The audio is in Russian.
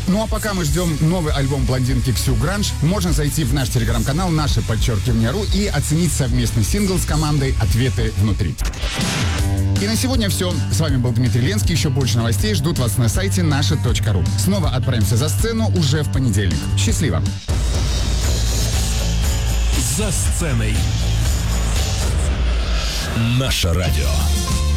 Ну а пока мы ждем новый альбом блондинки Ксю Гранж, можно зайти в наш телеграм-канал #ру и оценить совместный сингл с командой «Ответы внутри». И на сегодня все. С вами был Дмитрий Ленский. Еще больше новостей ждут вас на сайте naша.ru. Снова отправимся за сцену уже в понедельник. Счастливо! За сценой. Наше радио.